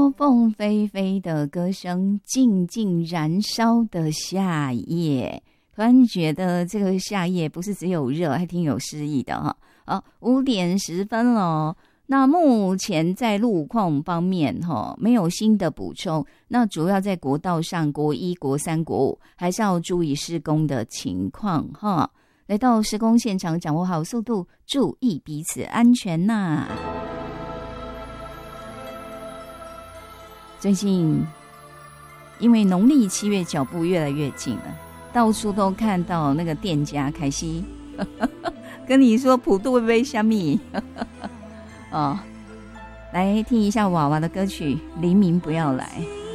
秋风霏霏的歌声，静静燃烧的夏夜，突然觉得这个夏夜不是只有热，还挺有诗意的哈。5:10了，那目前在路况方面没有新的补充，那主要在国道上国1、国3、国5还是要注意施工的情况哈。来到施工现场，掌握好速度，注意彼此安全呐。最近因为农历7月脚步越来越近了，到处都看到那个店家开始跟你说普渡会不会虾米哦，来听一下娃娃的歌曲《黎明不要来》。